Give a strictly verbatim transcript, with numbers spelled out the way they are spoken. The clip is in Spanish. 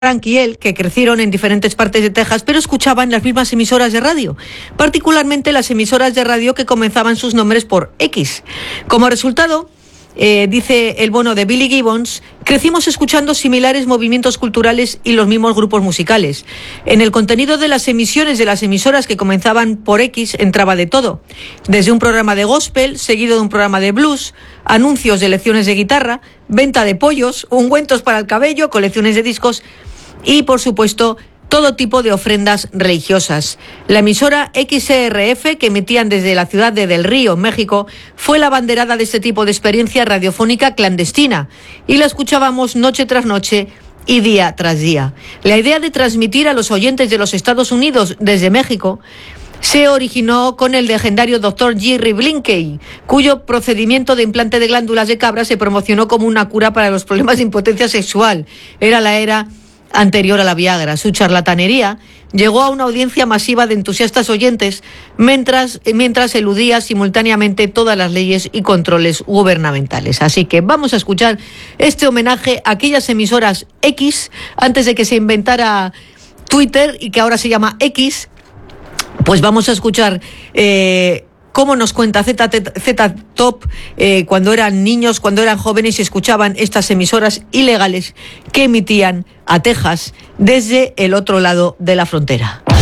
Frank y él, que crecieron en diferentes partes de Texas, pero escuchaban las mismas emisoras de radio, particularmente las emisoras de radio que comenzaban sus nombres por X. Como resultado, eh, dice el bono de Billy Gibbons, crecimos escuchando similares movimientos culturales y los mismos grupos musicales. En el contenido de las emisiones de las emisoras que comenzaban por X entraba de todo, desde un programa de gospel, seguido de un programa de blues, anuncios de lecciones de guitarra, venta de pollos, ungüentos para el cabello, colecciones de discos y, por supuesto, todo tipo de ofrendas religiosas. La emisora X R F, que emitían desde la ciudad de Del Río, México, fue la abanderada de este tipo de experiencia radiofónica clandestina y la escuchábamos noche tras noche y día tras día. La idea de transmitir a los oyentes de los Estados Unidos desde México se originó con el legendario doctor Jerry Blinky, cuyo procedimiento de implante de glándulas de cabra se promocionó como una cura para los problemas de impotencia sexual. Era la era anterior a la Viagra. Su charlatanería llegó a una audiencia masiva de entusiastas oyentes mientras, mientras eludía simultáneamente todas las leyes y controles gubernamentales. Así que vamos a escuchar este homenaje a aquellas emisoras X, antes de que se inventara Twitter y que ahora se llama X. Pues vamos a escuchar eh, cómo nos cuenta Z, Z Top eh, cuando eran niños, cuando eran jóvenes y escuchaban estas emisoras ilegales que emitían a Texas desde el otro lado de la frontera.